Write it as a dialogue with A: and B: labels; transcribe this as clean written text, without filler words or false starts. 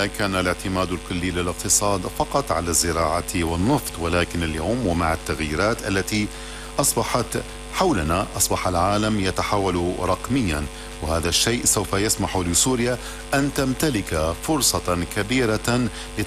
A: القديمة كان الاعتماد الكلي للاقتصاد فقط على الزراعة والنفط، ولكن اليوم ومع التغييرات التي أصبحت حولنا أصبح العالم يتحول رقميا، وهذا الشيء سوف يسمح لسوريا أن تمتلك فرصة كبيرة